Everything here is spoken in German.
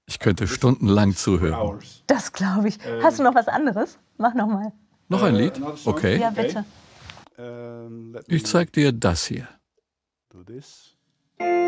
Ich könnte stundenlang zuhören. Das glaube ich. Hast du noch was anderes? Mach noch mal. Noch ein Lied? Okay. Ja, bitte. Ich zeig dir das hier. Do this.